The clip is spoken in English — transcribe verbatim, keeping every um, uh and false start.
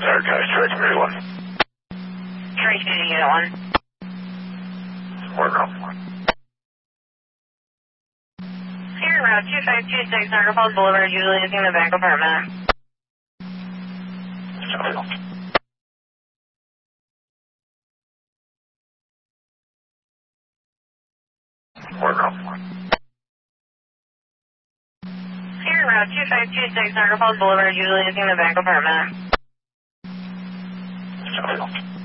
Sarcastic, Trace Unit one. Trace Unit one. Work on. Sierra Route two five two six, Niagara Falls Boulevard, usually using the back apartment. Work on. Sierra Route two five two six, Niagara Falls Boulevard, usually using the back apartment.